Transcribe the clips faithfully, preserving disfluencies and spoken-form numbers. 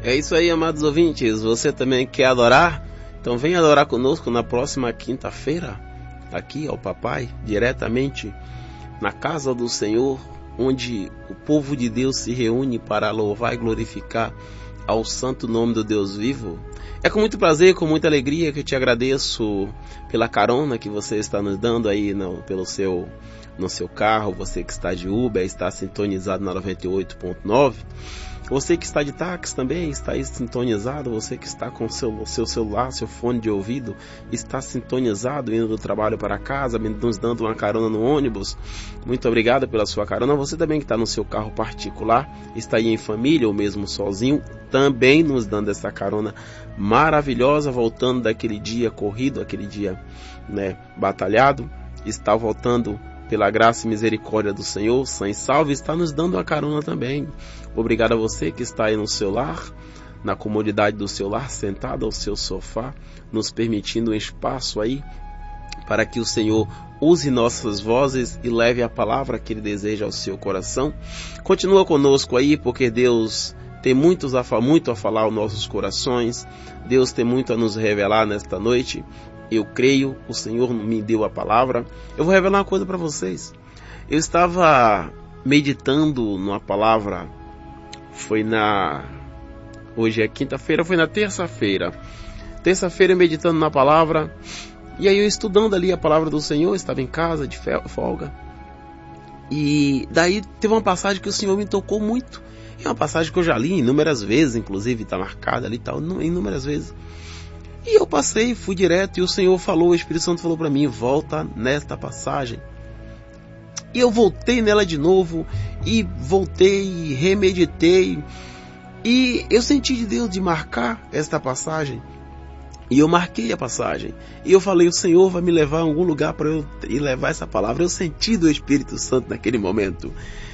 É isso aí, amados ouvintes. Você também quer adorar? Então venha adorar conosco na próxima quinta-feira, aqui ao Papai, diretamente na casa do Senhor, onde o povo de Deus se reúne para louvar e glorificar ao santo nome do Deus vivo. É com muito prazer, com muita alegria que eu te agradeço pela carona que você está nos dando aí no, pelo seu, no seu carro, você que está de Uber, está sintonizado na noventa e oito ponto nove. Você que está de táxi também está aí sintonizado. Você que está com o seu, seu celular, seu fone de ouvido, está sintonizado, indo do trabalho para casa, nos dando uma carona no ônibus. Muito obrigado pela sua carona. Você também que está no seu carro particular, está aí em família ou mesmo sozinho, também nos dando essa carona maravilhosa, voltando daquele dia corrido, aquele dia, né, batalhado. Está voltando pela graça e misericórdia do Senhor, sã e salve, está nos dando uma carona também. Obrigado a você que está aí no seu lar, na comodidade do seu lar, sentado ao seu sofá, nos permitindo um espaço aí para que o Senhor use nossas vozes e leve a palavra que Ele deseja ao seu coração. Continua conosco aí, porque Deus tem muitos a, muito a falar aos nossos corações. Deus tem muito a nos revelar nesta noite. Eu creio, o Senhor me deu a palavra. Eu vou revelar uma coisa para vocês. Eu estava meditando numa palavra, foi na... Hoje é quinta-feira, foi na terça-feira. Terça-feira meditando na palavra, e aí eu estudando ali a palavra do Senhor, estava em casa de folga. E daí teve uma passagem que o Senhor me tocou muito. É uma passagem que eu já li inúmeras vezes, inclusive está marcada ali e tal, inúmeras vezes. E eu passei, fui direto, e o Senhor falou, o Espírito Santo falou para mim, volta nesta passagem. E eu voltei nela de novo, e voltei, remeditei, e eu senti de Deus de marcar esta passagem. E eu marquei a passagem, e eu falei, o Senhor vai me levar a algum lugar para eu ir levar essa palavra. Eu senti do Espírito Santo naquele momento.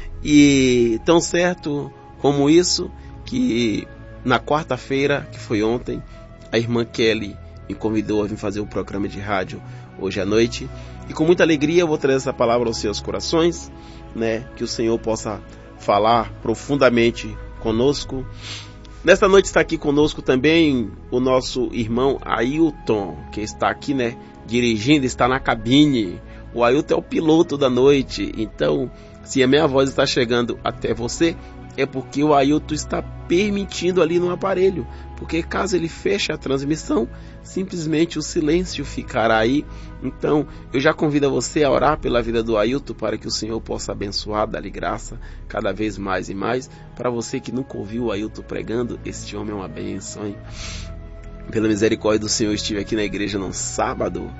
E tão certo como isso, que na quarta-feira, que foi ontem, a irmã Kelly me convidou a vir fazer um programa de rádio hoje à noite. E com muita alegria eu vou trazer essa palavra aos seus corações, né? Que o Senhor possa falar profundamente conosco. Nesta noite está aqui conosco também o nosso irmão Ailton, que está aqui, né? Dirigindo, está na cabine. O Ailton é o piloto da noite. Então, se a minha voz está chegando até você, é porque o Ailton está permitindo ali no aparelho. Porque caso ele feche a transmissão, simplesmente o silêncio ficará aí. Então, eu já convido a você a orar pela vida do Ailton, para que o Senhor possa abençoar, dar-lhe graça, cada vez mais e mais. Para você que nunca ouviu o Ailton pregando, este homem é uma bênção, hein? Pela misericórdia do Senhor, eu estive aqui na igreja no sábado,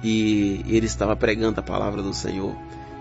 e ele estava pregando a palavra do Senhor.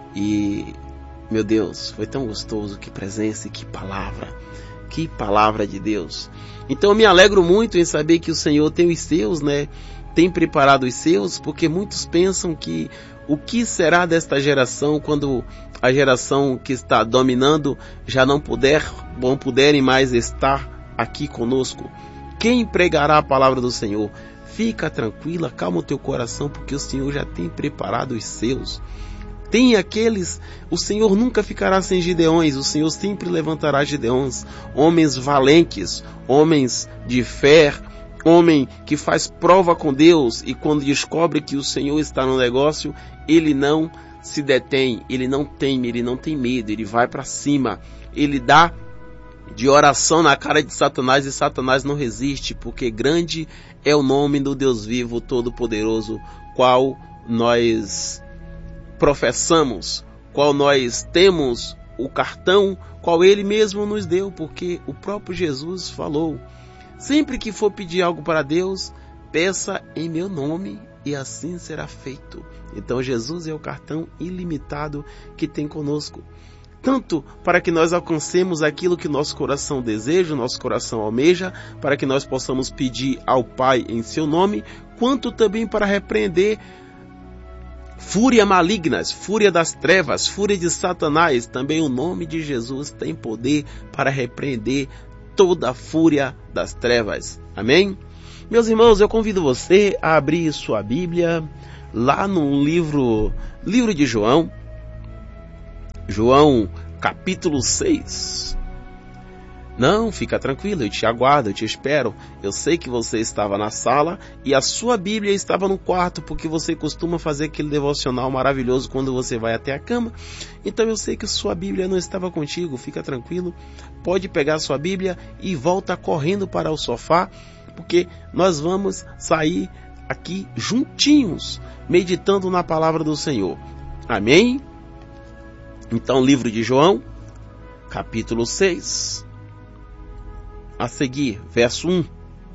E, meu Deus, foi tão gostoso, que presença e que palavra. Que palavra de Deus. Então eu me alegro muito em saber que o Senhor tem os seus, né? Tem preparado os seus, porque muitos pensam que o que será desta geração quando a geração que está dominando já não puder, não puderem mais estar aqui conosco. Quem pregará a palavra do Senhor? Fica tranquila, calma o teu coração, porque o Senhor já tem preparado os seus. Tem aqueles, o Senhor nunca ficará sem Gideões, o Senhor sempre levantará Gideões, homens valentes, homens de fé, homem que faz prova com Deus, e quando descobre que o Senhor está no negócio, ele não se detém, ele não teme, ele não tem medo, ele vai para cima, ele dá de oração na cara de Satanás, e Satanás não resiste, porque grande é o nome do Deus vivo, todo-poderoso, qual nós professamos, qual nós temos o cartão, qual ele mesmo nos deu, porque o próprio Jesus falou, sempre que for pedir algo para Deus, peça em meu nome e assim será feito. Então Jesus é o cartão ilimitado que tem conosco, tanto para que nós alcancemos aquilo que nosso coração deseja, nosso coração almeja, para que nós possamos pedir ao Pai em seu nome, quanto também para repreender fúria malignas, fúria das trevas, fúria de Satanás. Também o nome de Jesus tem poder para repreender toda a fúria das trevas. Amém? Meus irmãos, eu convido você a abrir sua Bíblia lá no livro, livro de João, João capítulo seis. Não, fica tranquilo, eu te aguardo, eu te espero. Eu sei que você estava na sala e a sua Bíblia estava no quarto, porque você costuma fazer aquele devocional maravilhoso quando você vai até a cama. Então eu sei que sua Bíblia não estava contigo, fica tranquilo. Pode pegar a sua Bíblia e volta correndo para o sofá, porque nós vamos sair aqui juntinhos, meditando na palavra do Senhor. Amém? Então, livro de João, capítulo seis. A seguir, verso um.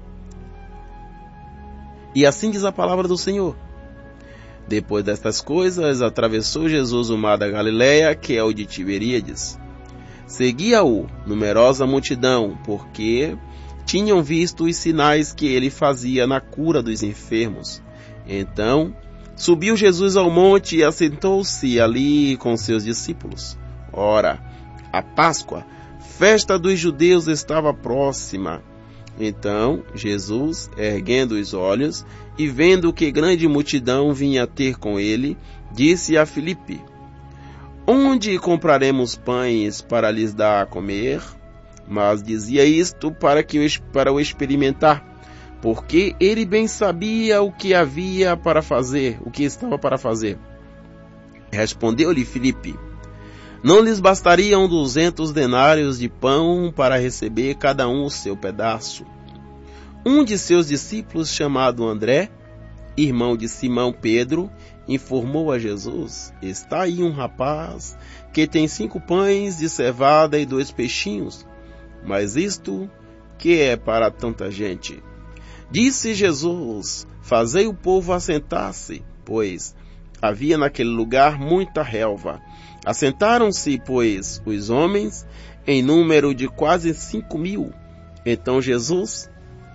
E assim diz a palavra do Senhor. Depois destas coisas, atravessou Jesus o mar da Galileia, que é o de Tiberíades. Seguia-o numerosa multidão, porque tinham visto os sinais que ele fazia na cura dos enfermos. Então, subiu Jesus ao monte e assentou-se ali com seus discípulos. Ora, a Páscoa, festa dos judeus, estava próxima. Então Jesus, erguendo os olhos e vendo que grande multidão vinha ter com ele, disse a Filipe: Onde compraremos pães para lhes dar a comer? Mas dizia isto para, que, para o experimentar, porque ele bem sabia o que havia para fazer, o que estava para fazer. Respondeu-lhe Filipe: Não lhes bastariam duzentos denários de pão para receber cada um o seu pedaço? Um de seus discípulos, chamado André, irmão de Simão Pedro, informou a Jesus: Está aí um rapaz que tem cinco pães de cevada e dois peixinhos, mas isto que é para tanta gente? Disse Jesus: Fazei o povo assentar-se, pois havia naquele lugar muita relva. Assentaram-se, pois, os homens, em número de quase cinco mil. Então Jesus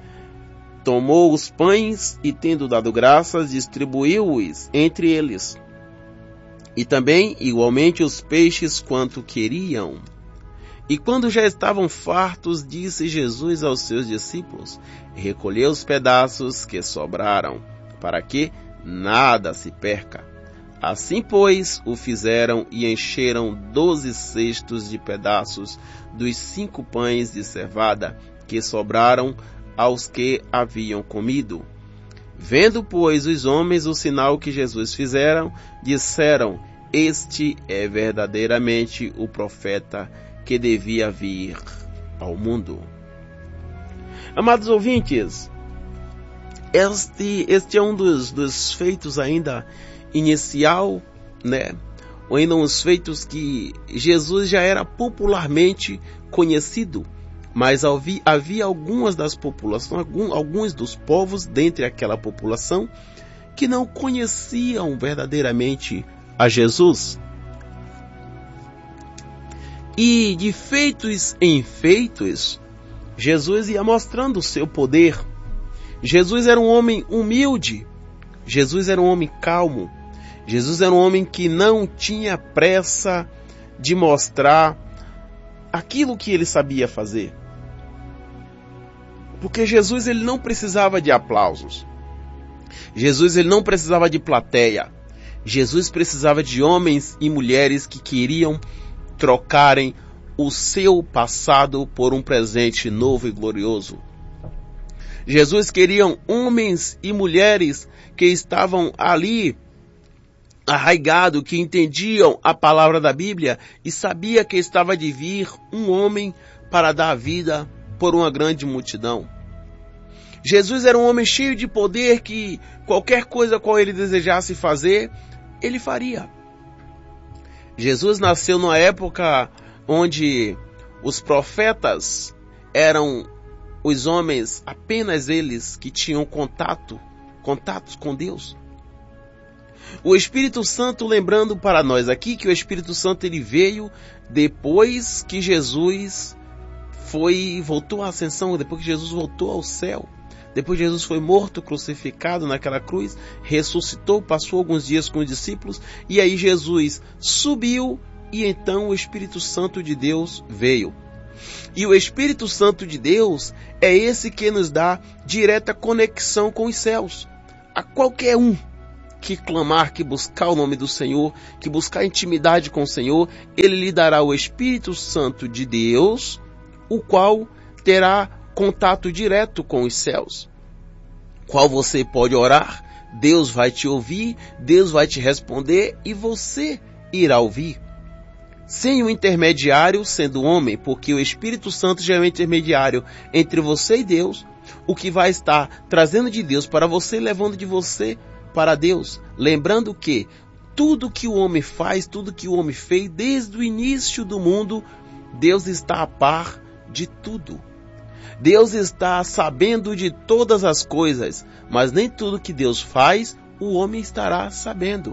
tomou os pães e, tendo dado graças, distribuiu-os entre eles. E também, igualmente, os peixes quanto queriam. E quando já estavam fartos, disse Jesus aos seus discípulos: Recolhei os pedaços que sobraram, para que nada se perca. Assim, pois, o fizeram e encheram doze cestos de pedaços dos cinco pães de cevada que sobraram aos que haviam comido. Vendo, pois, os homens o sinal que Jesus fizeram, disseram: Este é verdadeiramente o profeta que devia vir ao mundo. Amados ouvintes, este, este é um dos, dos feitos ainda inicial, né? Ou ainda uns feitos que Jesus já era popularmente conhecido, mas havia, havia algumas das populações, algum, alguns dos povos dentre aquela população que não conheciam verdadeiramente a Jesus. E de feitos em feitos, Jesus ia mostrando o seu poder. Jesus era um homem humilde, Jesus era um homem calmo, Jesus era um homem que não tinha pressa de mostrar aquilo que ele sabia fazer. Porque Jesus ele não precisava de aplausos. Jesus ele não precisava de plateia. Jesus precisava de homens e mulheres que queriam trocarem o seu passado por um presente novo e glorioso. Jesus queria homens e mulheres que estavam ali arraigado, que entendiam a palavra da Bíblia e sabia que estava de vir um homem para dar vida por uma grande multidão. Jesus era um homem cheio de poder que qualquer coisa qual ele desejasse fazer, ele faria. Jesus nasceu numa época onde os profetas eram os homens, apenas eles que tinham contato, contatos com Deus. O Espírito Santo, lembrando para nós aqui que o Espírito Santo ele veio depois que Jesus foi, voltou à ascensão, depois que Jesus voltou ao céu. Depois que Jesus foi morto, crucificado naquela cruz, ressuscitou, passou alguns dias com os discípulos, e aí Jesus subiu, e então o Espírito Santo de Deus veio. E o Espírito Santo de Deus é esse que nos dá direta conexão com os céus. A qualquer um que clamar, que buscar o nome do Senhor, que buscar intimidade com o Senhor, Ele lhe dará o Espírito Santo de Deus o qual terá contato direto com os céus, qual você pode orar, Deus vai te ouvir, Deus vai te responder e você irá ouvir. Sem o intermediário sendo homem, porque o Espírito Santo já é o intermediário entre você e Deus, o que vai estar trazendo de Deus para você, levando de você para Deus. Lembrando que tudo que o homem faz, tudo que o homem fez, desde o início do mundo, Deus está a par de tudo. Deus está sabendo de todas as coisas, mas nem tudo que Deus faz, o homem estará sabendo.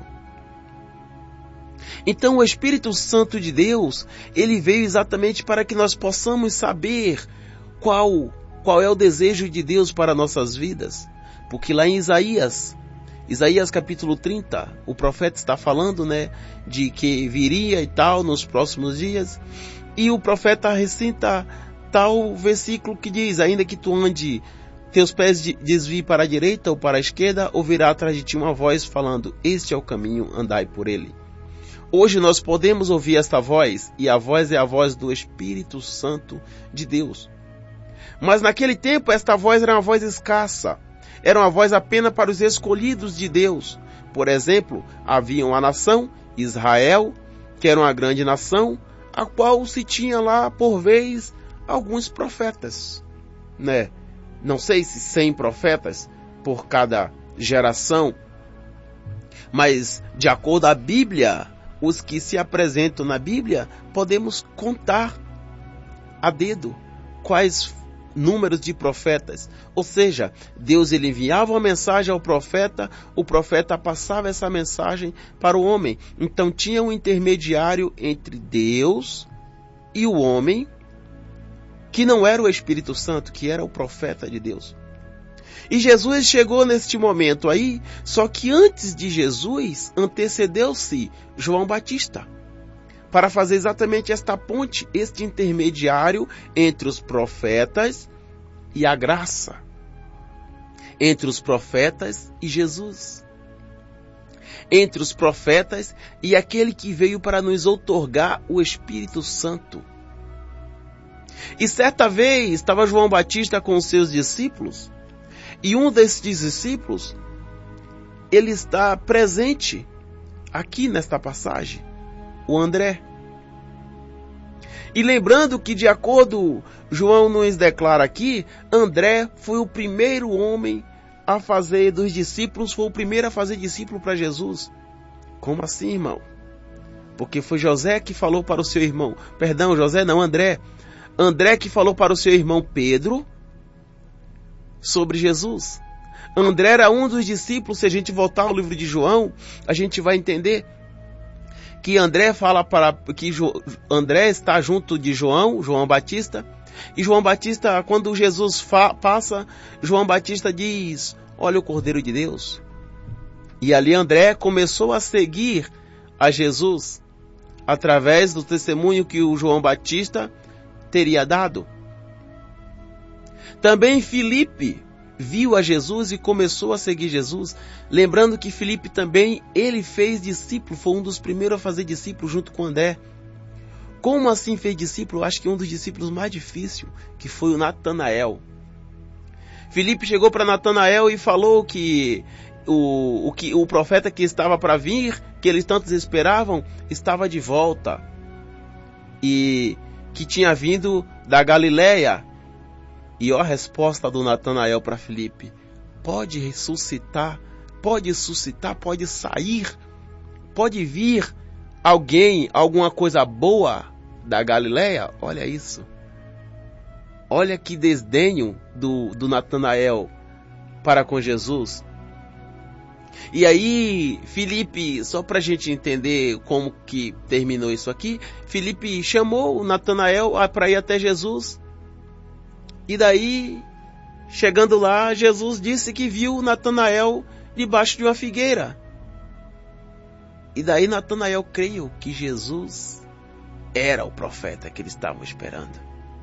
Então o Espírito Santo de Deus, ele veio exatamente para que nós possamos saber qual, qual é o desejo de Deus para nossas vidas. Porque lá em Isaías, Isaías capítulo trinta, o profeta está falando, né, de que viria e tal nos próximos dias, e o profeta recita tal versículo que diz: ainda que tu ande, teus pés desviem para a direita ou para a esquerda, ouvirá atrás de ti uma voz falando: este é o caminho, andai por ele. Hoje nós podemos ouvir esta voz, e a voz é a voz do Espírito Santo de Deus. Mas naquele tempo esta voz era uma voz escassa, era uma voz apenas para os escolhidos de Deus. Por exemplo, havia uma nação, Israel, que era uma grande nação, a qual se tinha lá por vez alguns profetas, né? Não sei se cem profetas por cada geração, mas de acordo com a Bíblia, os que se apresentam na Bíblia, podemos contar a dedo quais números de profetas. Ou seja, Deus ele enviava uma mensagem ao profeta, o profeta passava essa mensagem para o homem. Então tinha um intermediário entre Deus e o homem, que não era o Espírito Santo, que era o profeta de Deus. E Jesus chegou neste momento aí, só que antes de Jesus, antecedeu-se João Batista, para fazer exatamente esta ponte, este intermediário entre os profetas e a graça, entre os profetas e Jesus, entre os profetas e aquele que veio para nos outorgar o Espírito Santo. E certa vez estava João Batista com os seus discípulos, e um desses discípulos, ele está presente aqui nesta passagem, o André. E lembrando que, de acordo, João nos declara aqui, André foi o primeiro homem a fazer dos discípulos, foi o primeiro a fazer discípulo para Jesus. Como assim, irmão? Porque foi José que falou para o seu irmão, perdão, José não, André, André que falou para o seu irmão Pedro sobre Jesus. André era um dos discípulos. Se a gente voltar ao livro de João, a gente vai entender que André fala para que jo, André está junto de João, João Batista, e João Batista, quando Jesus fa, passa, João Batista diz: olha o Cordeiro de Deus. E ali André começou a seguir a Jesus através do testemunho que o João Batista teria dado. Também Filipe viu a Jesus e começou a seguir Jesus. Lembrando que Filipe também, ele fez discípulo, foi um dos primeiros a fazer discípulo junto com André. Como assim fez discípulo? Acho que um dos discípulos mais difíceis, que foi o Natanael. Filipe chegou para Natanael e falou que o, o, que o profeta que estava para vir, que eles tantos esperavam, estava de volta. E que tinha vindo da Galileia. E ó a resposta do Natanael para Filipe: pode ressuscitar, pode suscitar, pode sair, pode vir alguém, alguma coisa boa da Galileia? Olha isso. Olha que desdenho do, do Natanael para com Jesus. E aí, Filipe, só para a gente entender como que terminou isso aqui, Filipe chamou o Natanael para ir até Jesus. E daí, chegando lá, Jesus disse que viu Natanael debaixo de uma figueira. E daí Natanael creu que Jesus era o profeta que eles estavam esperando.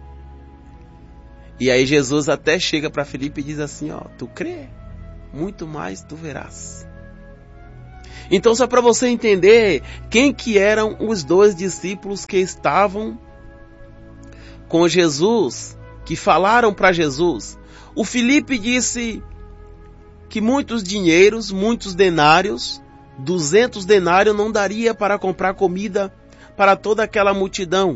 E aí Jesus até chega para Filipe e diz assim: ó, tu crê? Muito mais tu verás. Então, só para você entender quem que eram os dois discípulos que estavam com Jesus, que falaram para Jesus. O Filipe disse que muitos dinheiros, muitos denários, duzentos denários não daria para comprar comida para toda aquela multidão.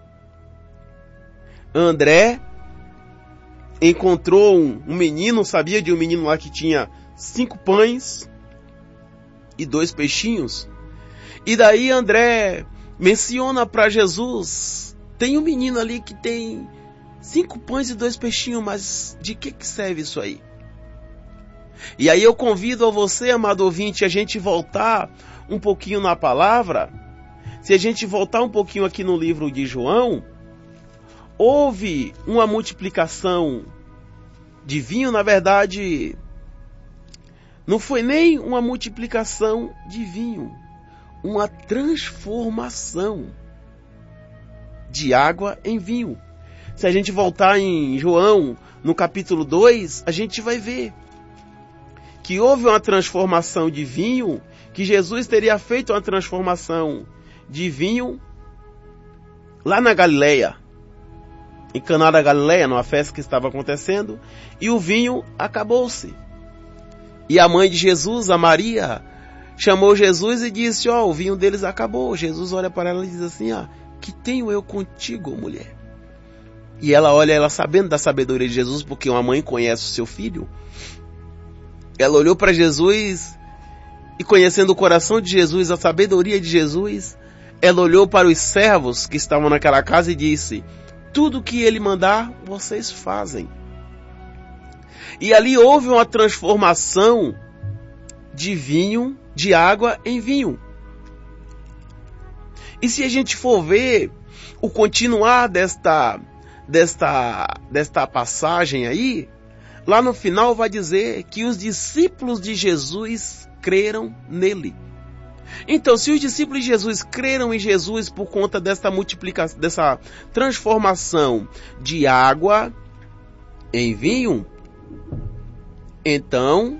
André encontrou um, um menino, sabia de um menino lá que tinha cinco pães e dois peixinhos. E daí André menciona para Jesus, tem um menino ali que tem cinco pães e dois peixinhos, mas de que, que serve isso aí? E aí eu convido a você, amado ouvinte, a gente voltar um pouquinho na palavra. Se a gente voltar um pouquinho aqui no livro de João, houve uma multiplicação de vinho. Na verdade, não foi nem uma multiplicação de vinho, uma transformação de água em vinho. Se a gente voltar em João, no capítulo dois, a gente vai ver que houve uma transformação de vinho, que Jesus teria feito uma transformação de vinho lá na Galileia, em Caná da Galileia, numa festa que estava acontecendo, e o vinho acabou-se. E a mãe de Jesus, a Maria, chamou Jesus e disse, ó, oh, o vinho deles acabou. Jesus olha para ela e diz assim, ah, que tenho eu contigo, mulher? E ela olha, ela sabendo da sabedoria de Jesus, porque uma mãe conhece o seu filho. Ela olhou para Jesus e, conhecendo o coração de Jesus, a sabedoria de Jesus, ela olhou para os servos que estavam naquela casa e disse, tudo que ele mandar, vocês fazem. E ali houve uma transformação de vinho, de água em vinho. E se a gente for ver o continuar desta, desta, desta passagem aí, lá no final vai dizer que os discípulos de Jesus creram nele. Então, se os discípulos de Jesus creram em Jesus por conta desta multiplicação, dessa transformação de água em vinho, então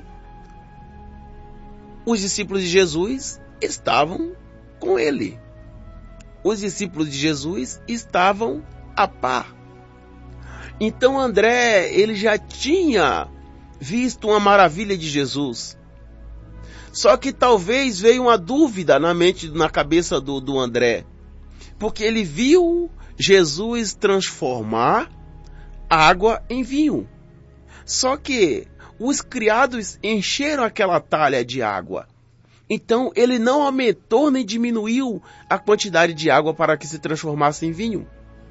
os discípulos de Jesus estavam com ele. Os discípulos de Jesus estavam a par. Então André, ele já tinha visto uma maravilha de Jesus. Só que talvez veio uma dúvida na mente, na cabeça do, do André. Porque ele viu Jesus transformar água em vinho. Só que os criados encheram aquela talha de água. Então ele não aumentou nem diminuiu a quantidade de água para que se transformasse em vinho.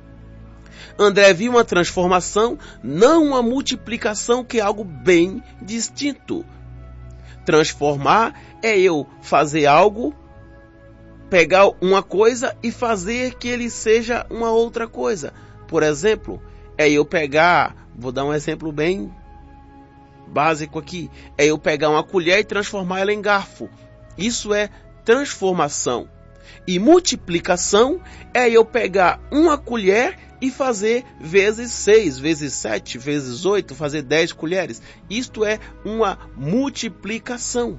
André viu uma transformação, não uma multiplicação, que é algo bem distinto. Transformar é eu fazer algo, pegar uma coisa e fazer que ele seja uma outra coisa. Por exemplo, é eu pegar, vou dar um exemplo bem básico aqui, é eu pegar uma colher e transformar ela em garfo. Isso é transformação. E multiplicação é eu pegar uma colher e fazer vezes seis, vezes sete, vezes oito, fazer dez colheres. Isto é uma multiplicação.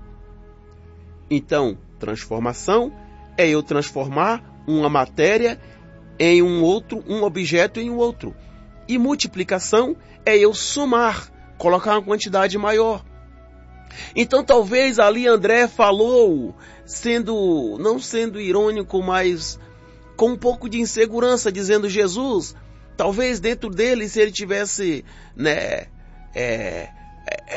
Então, transformação é eu transformar uma matéria em um outro, um objeto em um outro. E multiplicação é eu somar, colocar uma quantidade maior. Então talvez ali André falou, sendo, não sendo irônico, mas com um pouco de insegurança, dizendo, Jesus, talvez dentro dele, se ele tivesse, né, é, é, é,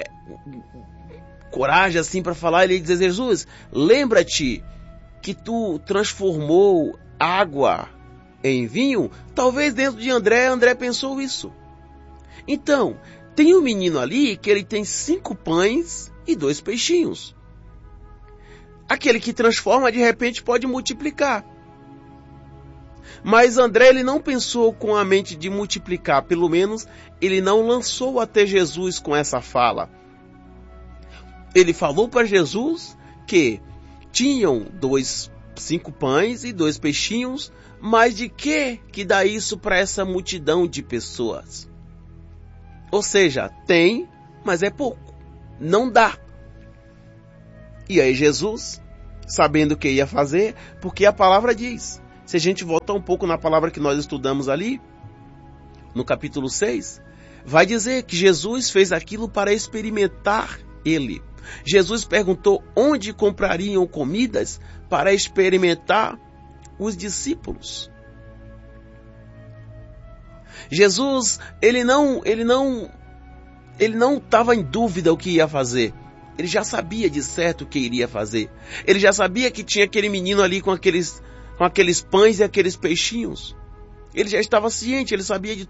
coragem assim para falar, ele ia dizer, Jesus, lembra-te que tu transformou água em vinho. Talvez dentro de André, André pensou isso. Então, tem um menino ali que ele tem cinco pães e dois peixinhos. Aquele que transforma, de repente, pode multiplicar. Mas André, ele não pensou com a mente de multiplicar. Pelo menos, ele não lançou até Jesus com essa fala. Ele falou para Jesus que tinham dois, cinco pães e dois peixinhos, mas de que que dá isso para essa multidão de pessoas? Ou seja, tem, mas é pouco. Não dá. E aí Jesus, sabendo o que ia fazer, porque a palavra diz, se a gente voltar um pouco na palavra que nós estudamos ali, no capítulo seis, vai dizer que Jesus fez aquilo para experimentar ele. Jesus perguntou onde comprariam comidas para experimentar os discípulos. Jesus, ele não, ele não, ele não estava em dúvida o que ia fazer. Ele já sabia de certo o que iria fazer. Ele já sabia que tinha aquele menino ali com aqueles, com aqueles pães e aqueles peixinhos. Ele já estava ciente, ele sabia de